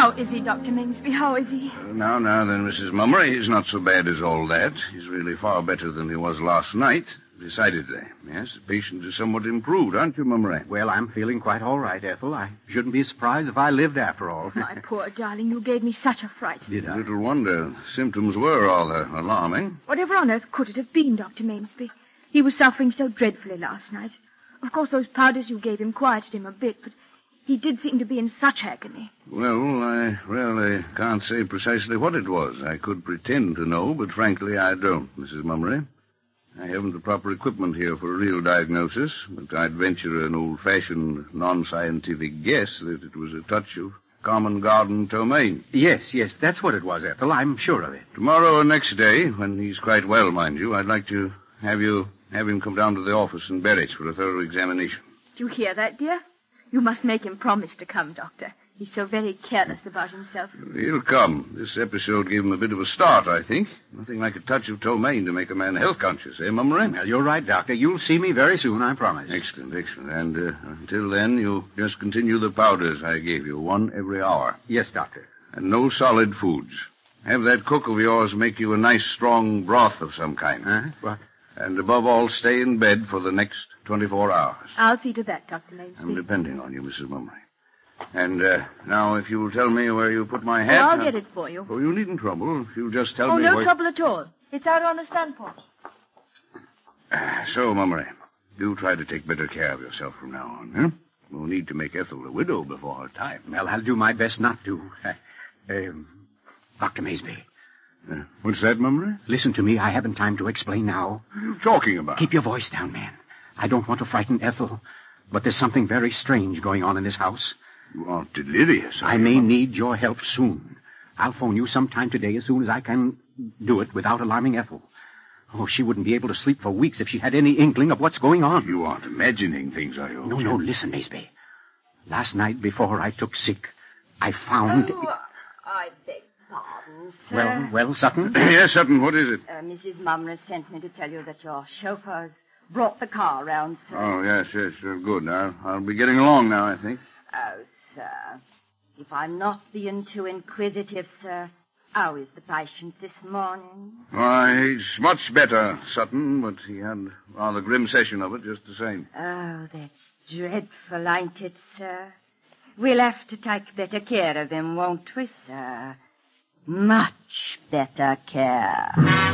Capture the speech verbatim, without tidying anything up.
How is he, Doctor Mainsby? How is he? Uh, now, now then, Missus Mummery, he's not so bad as all that. He's really far better than he was last night. Decidedly. Yes, the patient is somewhat improved, aren't you, Mummery? Well, I'm feeling quite all right, Ethel. I shouldn't be surprised if I lived after all. My poor darling, you gave me such a fright. Did I? Little wonder. Symptoms were rather alarming. Whatever on earth could it have been, Doctor Mainsby? He was suffering so dreadfully last night. Of course, those powders you gave him quieted him a bit, but he did seem to be in such agony. Well, I really can't say precisely what it was. I could pretend to know, but frankly, I don't, Missus Mummery. I haven't the proper equipment here for a real diagnosis, but I'd venture an old-fashioned, non-scientific guess that it was a touch of common garden ptomaine. Yes, yes, that's what it was, Ethel. I'm sure of it. Tomorrow or next day, when he's quite well, mind you, I'd like to have you have him come down to the office in Berwick for a thorough examination. Do you hear that, dear? You must make him promise to come, Doctor. He's so very careless about himself. He'll come. This episode gave him a bit of a start, I think. Nothing like a touch of ptomaine to make a man health conscious, eh, Mummery? Well, you're right, Doctor. You'll see me very soon, I promise. Excellent, excellent. And uh, until then, you just continue the powders I gave you, one every hour. Yes, Doctor. And no solid foods. Have that cook of yours make you a nice, strong broth of some kind. Huh? What? And above all, stay in bed for the next twenty-four hours. I'll see to that, Doctor Mainsby. I'm depending on you, Missus Mummery. And uh, now, if you'll tell me where you put my hat... Oh, I'll get it for you. Oh, you needn't trouble. If you'll just tell oh, me no where... trouble at all. It's out on the standpoint. Uh, so, Mummery, do try to take better care of yourself from now on, huh? No need to make Ethel a widow before her time. Well, I'll do my best not to. Uh, um, Doctor Mainsby. Uh, what's that, Mummery? Listen to me. I haven't time to explain now. What are you talking about? Keep your voice down, man. I don't want to frighten Ethel, but there's something very strange going on in this house. You are delirious. I may need your help soon. I'll phone you sometime today as soon as I can do it without alarming Ethel. Oh, she wouldn't be able to sleep for weeks if she had any inkling of what's going on. You aren't imagining things, are you? No, no, listen, Maysby. Last night before I took sick, I found... Oh, I beg pardon, sir. Well, well, Sutton? Yes, Sutton, what is it? Uh, Missus Mumner sent me to tell you that your chauffeur's brought the car round, sir. Oh, yes, yes, uh, good. I'll, I'll be getting along now, I think. Oh, sir, if I'm not being too inquisitive, sir, how is the patient this morning? Why, he's much better, Sutton, but he had a rather grim session of it just the same. Oh, that's dreadful, ain't it, sir? We'll have to take better care of him, won't we, sir? Much better care.